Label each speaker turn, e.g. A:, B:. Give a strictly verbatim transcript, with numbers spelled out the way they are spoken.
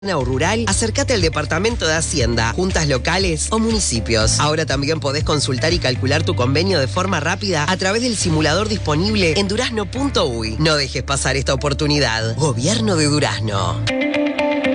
A: o rural, acércate al Departamento de Hacienda, juntas locales o municipios. Ahora también podés consultar y calcular tu convenio de forma rápida a través del simulador disponible en durazno punto uy. No dejes pasar esta oportunidad. Gobierno de Durazno.